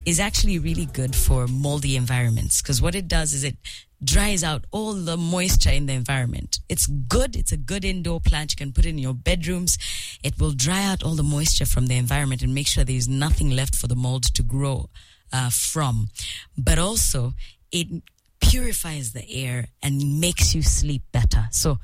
is actually really good for moldy environments, because what it does is it dries out all the moisture in the environment. It's good. It's a good indoor plant. You can put it in your bedrooms. It will dry out all the moisture from the environment and make sure there's nothing left for the mold to grow from. But also, it purifies the air and makes you sleep better. So,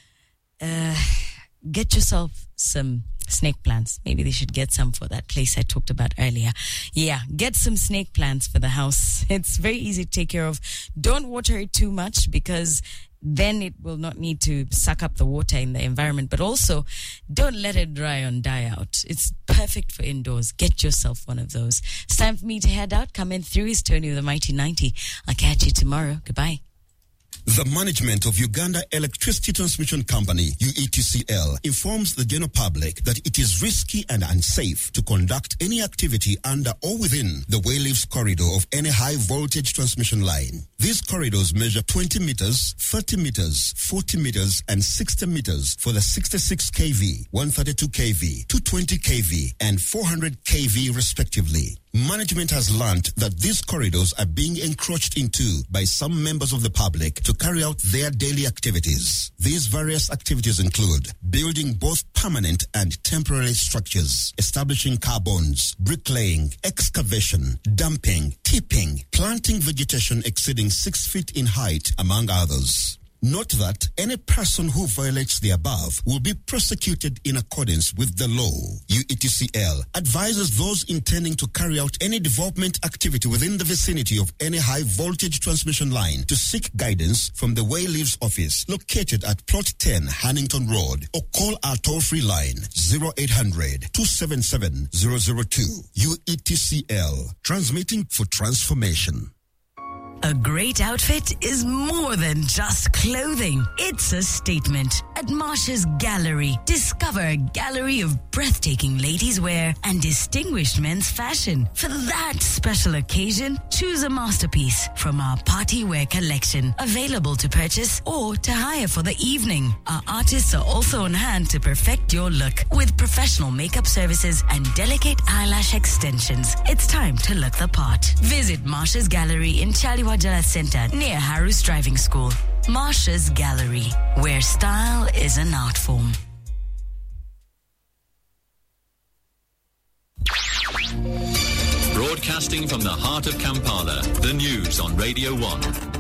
get yourself some snake plants. Maybe they should get some for that place I talked about earlier. Yeah, get some snake plants for the house. It's very easy to take care of. Don't water it too much, because then it will not need to suck up the water in the environment. But also, don't let it dry and die out. It's perfect for indoors. Get yourself one of those. It's time for me to head out. Coming through is Tony with the Mighty 90. I'll catch you tomorrow. Goodbye. The management of Uganda Electricity Transmission Company, UETCL, informs the general public that it is risky and unsafe to conduct any activity under or within the Wayleaves corridor of any high-voltage transmission line. These corridors measure 20 meters, 30 meters, 40 meters, and 60 meters for the 66 kV, 132 kV, 220 kV, and 400 kV respectively. Management has learned that these corridors are being encroached into by some members of the public to carry out their daily activities. These various activities include building both permanent and temporary structures, establishing car bonds, bricklaying, excavation, dumping, tipping, planting vegetation exceeding 6 feet in height, among others. Note that any person who violates the above will be prosecuted in accordance with the law. UETCL advises those intending to carry out any development activity within the vicinity of any high-voltage transmission line to seek guidance from the Wayleaves office located at Plot 10, Hannington Road, or call our toll-free line 0800-277-002. UETCL, transmitting for transformation. A great outfit is more than just clothing. It's a statement. At Marsha's Gallery, discover a gallery of breathtaking ladies' wear and distinguished men's fashion. For that special occasion, choose a masterpiece from our party wear collection, available to purchase or to hire for the evening. Our artists are also on hand to perfect your look with professional makeup services and delicate eyelash extensions. It's time to look the part. Visit Marsha's Gallery in Chaliwa Jala Center near Harus Driving School. Marsha's Gallery, where style is an art form. Broadcasting from the heart of Kampala, the news on Radio 1.